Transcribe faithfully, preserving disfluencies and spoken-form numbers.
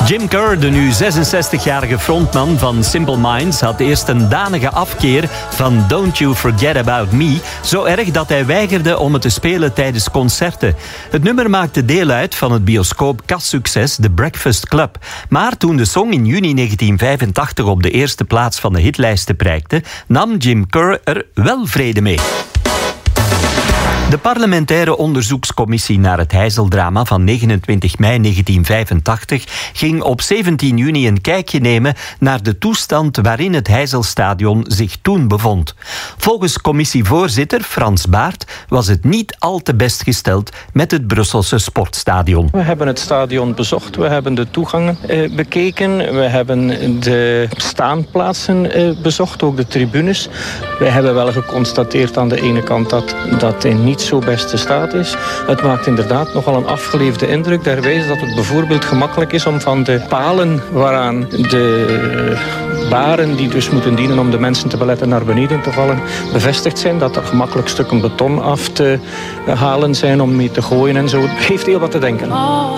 Jim Kerr, de nu zesenzestigjarige frontman van Simple Minds, had eerst een danige afkeer van Don't You Forget About Me. Zo erg dat hij weigerde om het te spelen tijdens concerten. Het nummer maakte deel uit van het bioscoop-kassucces The Breakfast Club. Maar toen de song in juni negentien vijfentachtig op de eerste plaats van de hitlijsten prijkte, nam Jim Kerr er wel vrede mee. De parlementaire onderzoekscommissie naar het Heizeldrama van negenentwintig mei negentien vijfentachtig ging op zeventien juni een kijkje nemen naar de toestand waarin het Heizelstadion zich toen bevond. Volgens commissievoorzitter Frans Baert was het niet al te best gesteld met het Brusselse sportstadion. We hebben het stadion bezocht, we hebben de toegangen eh, bekeken, we hebben de staanplaatsen eh, bezocht, ook de tribunes. Wij hebben wel geconstateerd aan de ene kant dat dat in niet zo beste staat is. Het maakt inderdaad nogal een afgeleefde indruk. Derwijze dat het bijvoorbeeld gemakkelijk is om van de palen waaraan de baren die dus moeten dienen om de mensen te beletten naar beneden te vallen, bevestigd zijn, dat er gemakkelijk stukken beton af te halen zijn om mee te gooien en zo. Het geeft heel wat te denken.